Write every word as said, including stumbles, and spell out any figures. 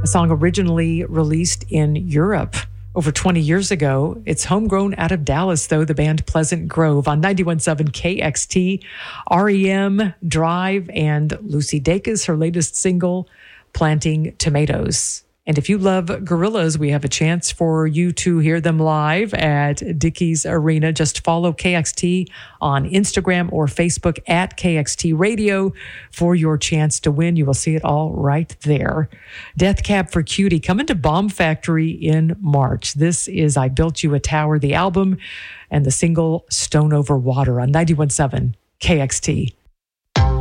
a song originally released in Europe over twenty years ago. It's homegrown out of Dallas, though, the band Pleasant Grove on ninety-one point seven K X T, R E M, Drive, and Lucy Dacus, her latest single, Planting Tomatoes. And if you love Gorillaz, we have a chance for you to hear them live at Dickies Arena. Just follow K X T on Instagram or Facebook at K X T Radio for your chance to win. You will see it all right there. Death Cab for Cutie coming to Bomb Factory in March. This is I Built You a Tower, the album, and the single Stone Over Water on ninety-one point seven K X T.